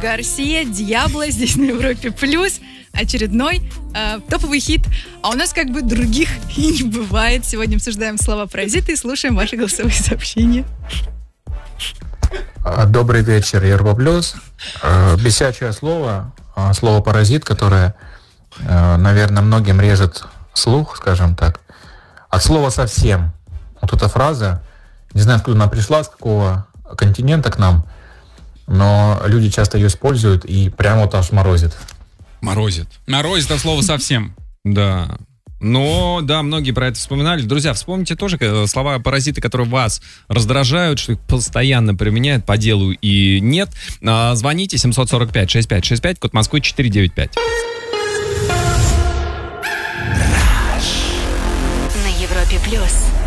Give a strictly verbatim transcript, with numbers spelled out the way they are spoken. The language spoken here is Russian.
Гарсия, Диабло, здесь на Европе Плюс. Очередной э, топовый хит. А у нас как бы других и не бывает. Сегодня обсуждаем слова-паразиты и слушаем ваши голосовые сообщения. Добрый вечер, Европа Плюс. Бесячее слово, слово «паразит», которое, наверное, многим режет слух, скажем так. От слова «совсем». Вот эта фраза, не знаю, откуда она пришла, с какого континента к нам, но люди часто ее используют и прямо вот аж морозит. Морозит. Морозит от слова «совсем». Да. Но, да, многие про это вспоминали. Друзья, вспомните тоже слова паразиты, которые вас раздражают, что их постоянно применяют по делу и нет. Звоните семь сорок пять шестьдесят пять шестьдесят пять, код Москвы четыре девять пять. На Европе Плюс.